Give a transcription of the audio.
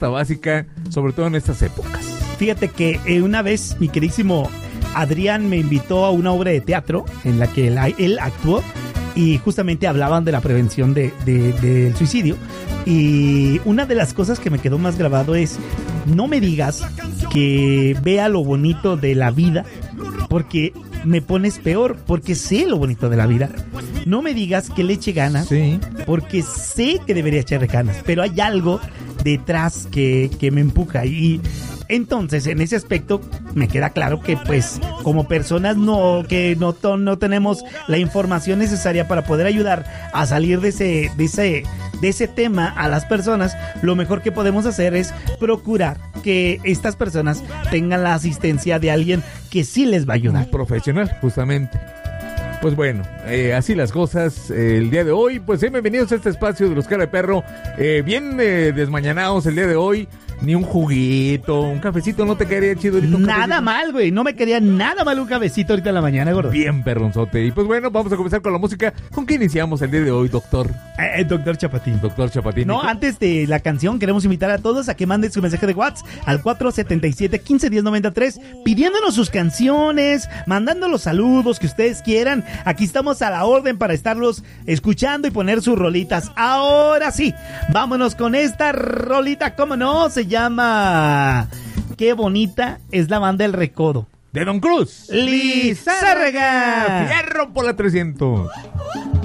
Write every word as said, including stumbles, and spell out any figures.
canasta básica, sobre todo en estas épocas. Fíjate que eh, una vez mi queridísimo Adrián me invitó a una obra de teatro en la que él, él actuó y justamente hablaban de la prevención de, de, del suicidio. Y una de las cosas que me quedó más grabado es: no me digas que vea lo bonito de la vida, porque me pones peor, porque sé lo bonito de la vida. No me digas que le eche ganas, sí, porque sé que debería echarle ganas, pero hay algo detrás que, que me empuja. Y entonces, en ese aspecto, me queda claro que, pues, como personas no que no, to, no tenemos la información necesaria para poder ayudar a salir de ese, de ese, de ese tema a las personas, lo mejor que podemos hacer es procurar que estas personas tengan la asistencia de alguien que sí les va a ayudar. Un profesional, justamente. Pues bueno, eh, así las cosas eh, el día de hoy. Pues eh, bienvenidos a este espacio de los Cara de Perro. Eh, bien eh, desmañanados el día de hoy. Ni un juguito, un cafecito no te quedaría chido ahorita. Nada mal, güey. No me quedaría nada mal un cafecito ahorita en la mañana, gordo. Bien perronzote. Y pues bueno, vamos a comenzar con la música. ¿Con qué iniciamos el día de hoy, doctor? Eh, doctor Chapatín. Doctor Chapatín. No, antes de la canción, queremos invitar a todos a que manden su mensaje de WhatsApp al cuatro siete siete, uno cinco uno cero nueve tres, pidiéndonos sus canciones, mandando los saludos que ustedes quieran. Aquí estamos a la orden para estarlos escuchando y poner sus rolitas. Ahora sí, vámonos con esta rolita, ¿cómo no? Se llama Qué bonita es la banda El Recodo. De Don Cruz. Lizárraga. Fierro por la trescientos.